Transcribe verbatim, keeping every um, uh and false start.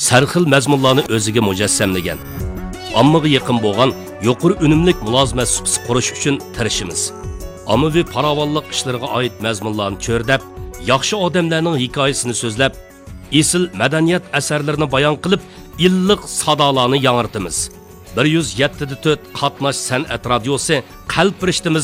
sarxil mazmunlarni o'ziga mujassamlagan. Ommaga yaqin bo'lgan yuqori unumlik mulozimat supsi qurish uchun tirishimiz. Ommaviy farovonlik ishlariga oid mazmunlarni cho'rdab, yaxshi odamlarning hikoyasini so'zlab, esil madaniyat asarlarini bayon qilib, illiq sadolarni yangrtimiz. bir yuz yetti nuqta to'rt qatnash san'at radiosi qalb rishtimiz